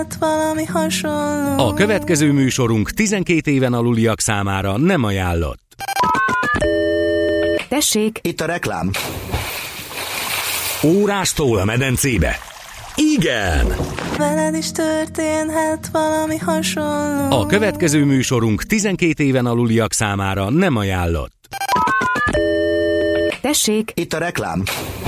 Valami hasonló. A következő műsorunk 12 éven aluliak számára nem ajánlott. Tessék! Itt a reklám. Órástól a medencébe. Igen! Veled is történhet valami hasonló. A következő műsorunk 12 éven aluliak számára nem ajánlott. Tessék! Itt a reklám.